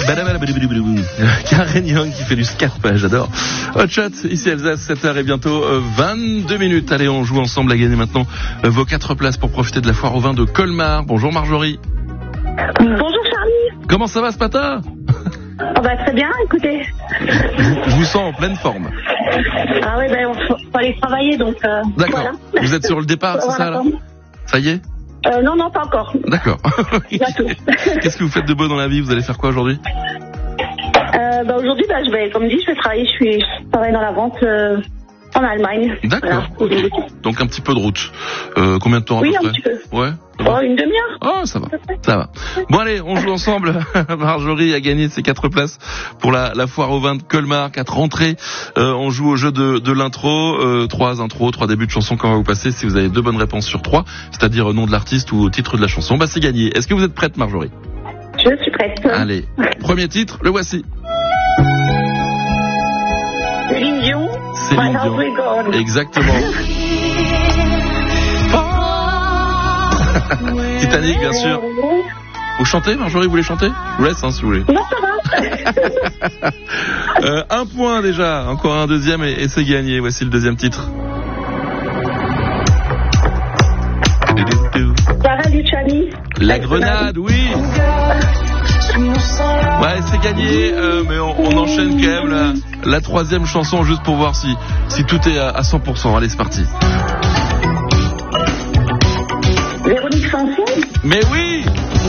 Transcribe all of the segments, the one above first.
Karen Young qui fait du scat, j'adore. Hot Shot, ici Alsace, 7h et bientôt 22 minutes. Allez, on joue ensemble à gagner maintenant vos 4 places pour profiter de la foire au vin de Colmar. Bonjour Marjorie. Bonjour Charlie. Comment ça va ce matin? Très bien, écoutez. Je vous sens en pleine forme. Ah oui, faut aller travailler, donc d'accord. Voilà. Vous êtes sur le départ, c'est ça là? Ça y est? Non, pas encore. D'accord. Qu'est-ce que vous faites de beau dans la vie? Vous allez faire quoi aujourd'hui? Aujourd'hui, comme dit, je vais travailler. Je travaille dans la vente en Allemagne. D'accord. Voilà. Okay. Donc un petit peu de route. Combien de temps à peu près? Oui, un petit peu. Ouais. Une demi-heure. Oh, ça va. Bon allez, on joue ensemble. Marjorie a gagné ses 4 places pour la foire au vin de Colmar, 4 entrées. On joue au jeu de l'intro, 3 intros, 3 débuts de chansons qu'on va vous passer. Si vous avez 2 bonnes réponses sur 3, c'est-à-dire nom de l'artiste ou titre de la chanson, c'est gagné. Est-ce que vous êtes prête, Marjorie? Je suis prête. Allez, premier titre, le voici. Céline Dion. Céline Dion. Exactement. Titanic, bien sûr. Vous chantez, Marjorie? Vous voulez chanter? Je vous laisse, si vous voulez. Non, ça va. 1 point déjà. Encore un deuxième et c'est gagné. Voici le deuxième titre. Clara Luciani. La Grenade, oui. Ouais, c'est gagné, mais on enchaîne quand même la 3e chanson juste pour voir si tout est à 100%. Allez, c'est parti. Véronique Sanson. Mais oui.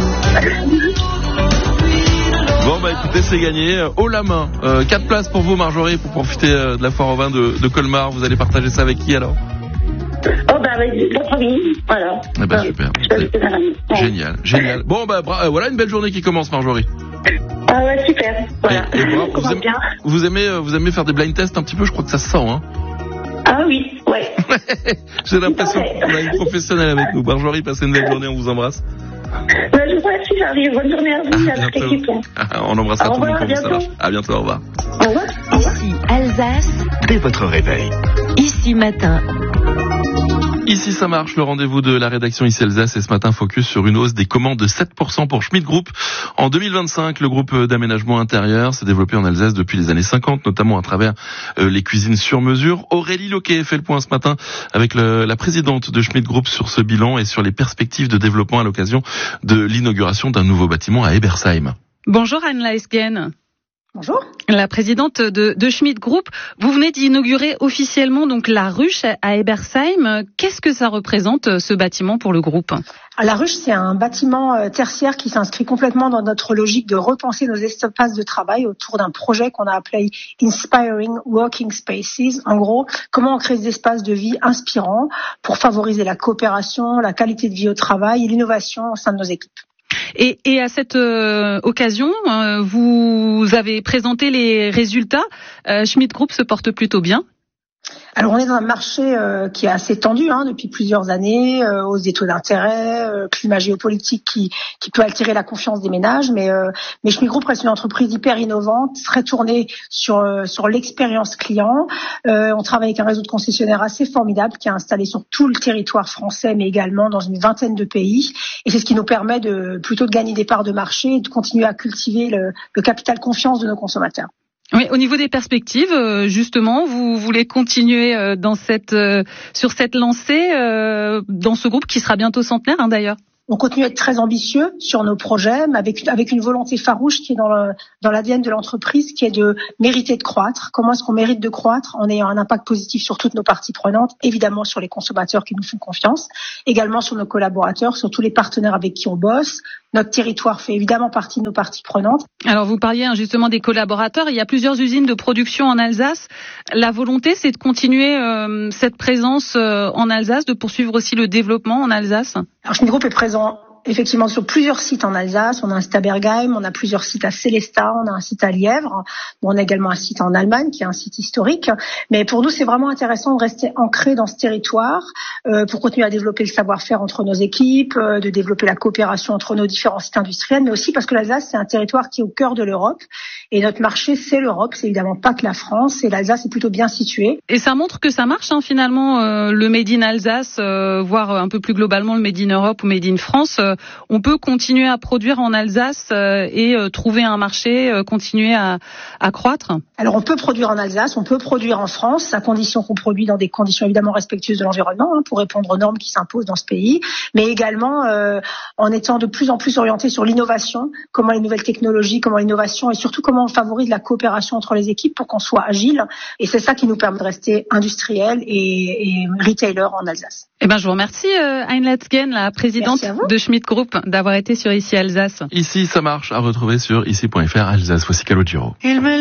Bon écoutez, c'est gagné. Haut la main. 4 places pour vous, Marjorie, pour profiter de la foire au vin de Colmar. Vous allez partager ça avec qui alors? Avec votre famille, voilà. Super. Génial. Bon voilà une belle journée qui commence, Marjorie. Ah ouais, super. Voilà. Vous aimez faire des blind tests un petit peu? Je crois que ça se sent, hein. Ah oui, ouais. J'ai l'impression qu'on a une professionnelle avec nous. Marjorie, passez une belle journée, on vous embrasse. Je vous remercie, j'arrive. Bonne journée à vous, à toute l'équipe. On embrassera tout le monde pour vous, ça marche. À bientôt, au revoir. Au revoir. Ici Alsace, dès votre réveil. Ici matin. Ici ça marche, le rendez-vous de la rédaction Ici Alsace, et ce matin focus sur une hausse des commandes de 7% pour Schmidt Group. En 2025, le groupe d'aménagement intérieur s'est développé en Alsace depuis les années 50, notamment à travers les cuisines sur mesure. Aurélie Loquet fait le point ce matin avec la présidente de Schmidt Group sur ce bilan et sur les perspectives de développement à l'occasion de l'inauguration d'un nouveau bâtiment à Ebersheim. Bonjour Anne Laesgen. Bonjour. La présidente de Schmidt Group, vous venez d'inaugurer officiellement donc la ruche à Ebersheim. Qu'est-ce que ça représente ce bâtiment pour le groupe? La ruche, c'est un bâtiment tertiaire qui s'inscrit complètement dans notre logique de repenser nos espaces de travail autour d'un projet qu'on a appelé Inspiring Working Spaces. En gros, comment on crée des espaces de vie inspirants pour favoriser la coopération, la qualité de vie au travail et l'innovation au sein de nos équipes. Et à cette occasion, vous avez présenté les résultats. Schmidt Group se porte plutôt bien. Alors on est dans un marché qui est assez tendu depuis plusieurs années, hausse des taux d'intérêt, climat géopolitique qui peut altérer la confiance des ménages, mais Schmidt Group reste une entreprise hyper innovante, très tournée sur l'expérience client. On travaille avec un réseau de concessionnaires assez formidable qui est installé sur tout le territoire français, mais également dans une vingtaine de pays. Et c'est ce qui nous permet plutôt de gagner des parts de marché et de continuer à cultiver le capital confiance de nos consommateurs. Oui, au niveau des perspectives, justement, vous voulez continuer sur cette lancée dans ce groupe qui sera bientôt centenaire, d'ailleurs. On continue à être très ambitieux sur nos projets, mais avec une volonté farouche qui est dans l'ADN de l'entreprise, qui est de mériter de croître. Comment est-ce qu'on mérite de croître en ayant un impact positif sur toutes nos parties prenantes, évidemment sur les consommateurs qui nous font confiance, également sur nos collaborateurs, sur tous les partenaires avec qui on bosse. Notre territoire fait évidemment partie de nos parties prenantes. Alors vous parliez justement des collaborateurs. Il y a plusieurs usines de production en Alsace. La volonté, c'est de continuer cette présence en Alsace, de poursuivre aussi le développement en Alsace. Alors Schmidt Group est présent effectivement sur plusieurs sites en Alsace. On a un site à Bergheim, on a plusieurs sites à Sélestat, on a un site à Lièvre. On a également un site en Allemagne qui est un site historique. Mais pour nous, c'est vraiment intéressant de rester ancré dans ce territoire pour continuer à développer le savoir-faire entre nos équipes, de développer la coopération entre nos différents sites industriels, mais aussi parce que l'Alsace, c'est un territoire qui est au cœur de l'Europe Et notre marché, c'est l'Europe, c'est évidemment pas que la France. Et l'Alsace est plutôt bien située. Et ça montre que ça marche, finalement, le Made in Alsace, voire un peu plus globalement le Made in Europe ou Made in France. On peut continuer à produire en Alsace et trouver un marché, continuer à croître. Alors on peut produire en Alsace, on peut produire en France, à condition qu'on produit dans des conditions évidemment respectueuses de l'environnement, pour répondre aux normes qui s'imposent dans ce pays, mais également en étant de plus en plus orienté sur l'innovation, comment les nouvelles technologies, comment l'innovation et surtout comment on favorise la coopération entre les équipes pour qu'on soit agile. Et c'est ça qui nous permet de rester industriel et retailer en Alsace. Eh ben, je vous remercie, Heinlet Gen, la présidente de Schmitt Group, d'avoir été sur Ici Alsace. Ici, ça marche, à retrouver sur ici.fr Alsace. Voici Calogero.